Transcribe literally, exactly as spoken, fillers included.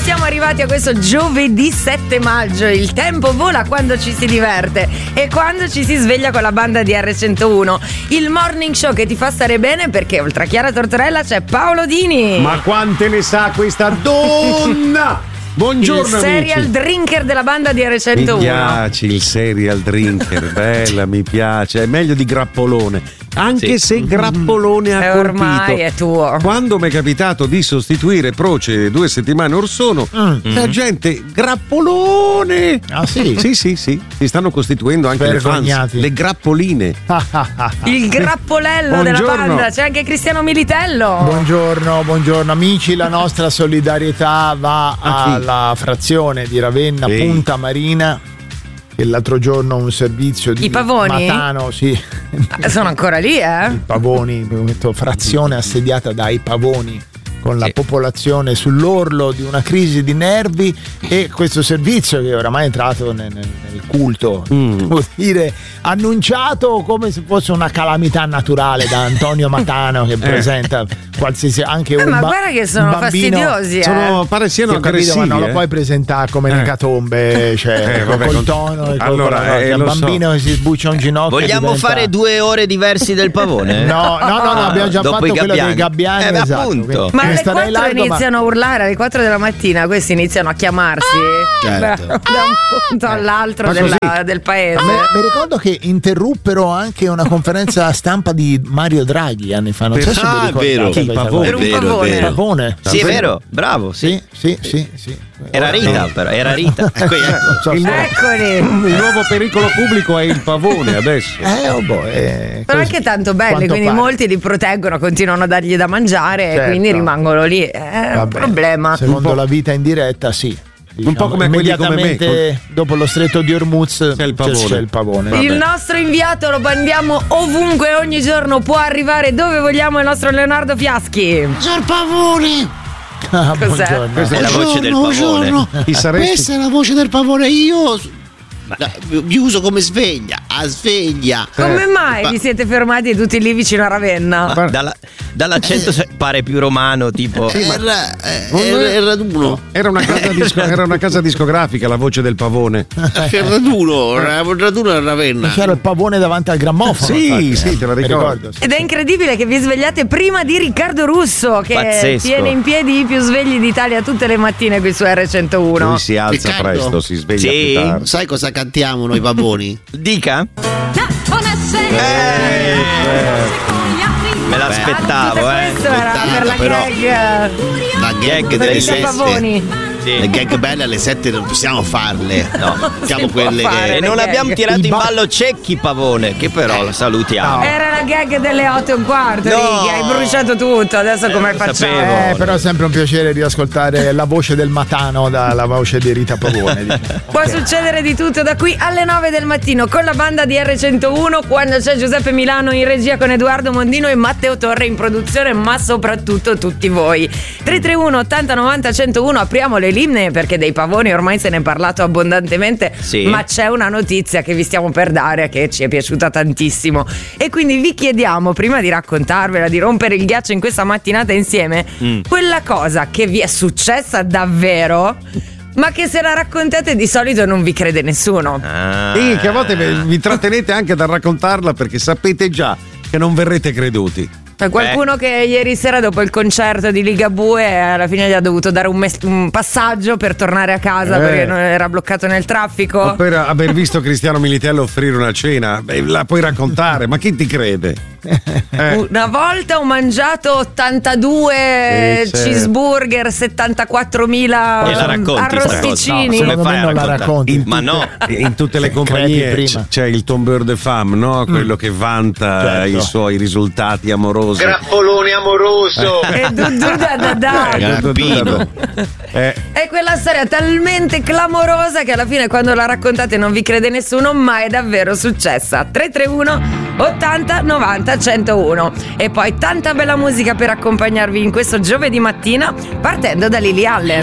siamo arrivati a questo giovedì sette maggio. Il tempo vola quando ci si diverte e quando ci si sveglia con la banda di erre centouno. Il morning show che ti fa stare bene, perché oltre a Chiara Tortorella c'è Paolo Dini. Ma quante ne sa questa donna? Buongiorno, il serial amici. drinker della banda di erre centouno. Mi piace il serial drinker, bella, mi piace. È meglio di Grappolone. Anche sì. se Grappolone ha e colpito. Ormai è tuo. Quando mi è capitato di sostituire Proce due settimane or sono, Mm. la gente Grappolone. Ah sì? Sì, sì, sì. Si stanno costituendo anche le fans, Vergognati. le Grappoline. Il grappolello della Buongiorno. banda. C'è anche Cristiano Militello. Buongiorno, buongiorno amici, la nostra solidarietà va A chi? alla frazione di Ravenna, Sì. Punta Marina, che l'altro giorno un servizio di I pavoni? Matano, sì. Sono ancora lì, eh? I pavoni, ho detto, frazione assediata dai pavoni, con la Sì. popolazione sull'orlo di una crisi di nervi, e questo servizio che oramai è entrato nel, nel- nel culto, Mm. devo dire, annunciato come se fosse una calamità naturale da Antonio Matano, che presenta qualsiasi anche Eh, un ma ba- guarda che sono un bambino. fastidiosi, eh. Sono, pare siano Sì, ho capito, aggressivi. ma non eh. lo puoi presentare come Eh. un'ecatombe, cioè Eh, vabbè, col con- tono e col Allora, colore, eh, che lo un so. bambino che si sbuccia un ginocchio Vogliamo diventa- fare due ore diversi del pavone? No, no, no, no, abbiamo già Dopo fatto i quello gabbiani. dei gabbiani, Eh, beh, esatto, appunto. quindi- Ma ne alle starei quattro largo, ma- iniziano a urlare, alle quattro della mattina questi iniziano a chiamarsi Certo. da un punto all'altro Ma della- così. del paese. Me- mi ricordo che interruppero anche una conferenza stampa di Mario Draghi anni fa. Non so se Ah, vi è ricordate vero. questa Chi, cosa. Pavone? Per un Vero, è pavone. vero. Pavone. Sì, è vero, bravo, sì. Sì, sì, sì, sì. Era Rita, No. però, era Rita. Ecco, non so Il, se- Eccoli. il nuovo pericolo pubblico è il pavone adesso. Eh, oh boh, eh, Sono così. anche tanto belli, Quanto quindi pare. molti li proteggono, continuano a dargli da mangiare e Certo. quindi rimangono lì. È un Vabbè, problema. Secondo Un po'- la vita in diretta, sì. Un po' come quelli come me, immediatamente dopo lo stretto di Hormuz C'è il pavone. c'è il pavone. Vabbè. Il nostro inviato lo mandiamo ovunque, ogni giorno può arrivare dove vogliamo, il nostro Leonardo Fiaschi. Signor Pavone! Ah, Cos'è? buongiorno. Questa È la voce del pavone. buongiorno. Chi saresti? Questa è la voce del pavone. Io la- vi uso come sveglia, a sveglia. Come mai Ma- vi siete fermati tutti lì vicino a Ravenna? Ma dalla- dall'accento se- pare più romano, tipo. Era, eh, Non era, è- il raduno. Era una, casa disco- era una casa discografica, la voce del pavone. Il raduno, era il raduno a Ravenna. C'era il pavone davanti al grammofono. Sì, infatti, sì, eh. te la Mi ricordo. sì. Ed è incredibile che vi svegliate prima di Riccardo Russo, che Pazzesco. tiene in piedi i più svegli d'Italia tutte le mattine qui su erre centouno. Lui si alza Riccardo? presto, si sveglia Sì. più tardi. Sai cosa cantiamo noi pavoni? Dica? Me l'aspettavo, Ah, eh. tutto questo era per la Però- gag. La gag Per delle i sette. pavoni. Sì. Le gag belle alle sette non possiamo farle. No. Siamo Si può quelle fare. che. E non le abbiamo gag. tirato Il in ba- ballo Cecchi Pavone, che però lo salutiamo. Era la gag delle otto e un quarto, No. Righi, hai bruciato tutto, adesso come lo facciamo? sapevo. Eh, però è sempre un piacere riascoltare la voce del Matano dalla voce di Rita Pavone. diciamo. Può succedere di tutto da qui alle nove del mattino con la banda di erre centouno, quando c'è Giuseppe Milano in regia con Edoardo Mondino e Matteo Torre in produzione, ma soprattutto tutti voi. tre tre uno ottanta novanta centouno, apriamo le linee perché dei pavoni ormai se ne è parlato abbondantemente, Sì. ma c'è una notizia che vi stiamo per dare che ci è piaciuta tantissimo e quindi vi chiediamo, prima di raccontarvela, di rompere il ghiaccio in questa mattinata insieme, Mm. quella cosa che vi è successa davvero ma che se la raccontate di solito non vi crede nessuno. Ah. Sì, che a volte vi vi trattenete anche da raccontarla perché sapete già che non verrete creduti. C'è qualcuno che ieri sera dopo il concerto di Ligabue alla fine gli ha dovuto dare un, mes- un passaggio per tornare a casa Eh. perché non era bloccato nel traffico. O per aver visto Cristiano Militello offrire una cena, beh, la puoi raccontare, ma chi ti crede? Eh. Una volta ho mangiato ottantadue Sì, certo. cheeseburger, settantaquattromila E la racconti sta cosa? arrosticini. No, Come secondo fai me a non la raccontare? racconti. In Ma tutte- no. in tutte le Crepi compagnie prima. c- c'è il tombeur de femme, no? Quello che vanta Certo. i suoi risultati amorosi. Grappolone amoroso. E du du da da da. Grappino. Eh, È quella storia talmente clamorosa che alla fine quando la raccontate non vi crede nessuno, ma è davvero successa. tre tre uno ottanta novanta centouno. E poi tanta bella musica per accompagnarvi in questo giovedì mattina partendo da Lily Allen.